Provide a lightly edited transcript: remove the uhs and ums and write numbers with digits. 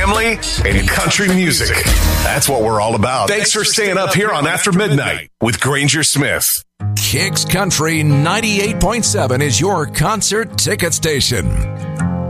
family, and country music. That's what we're all about. Thanks for staying up here on After Midnight with Granger Smith. Kicks Country 98.7 is your concert ticket station.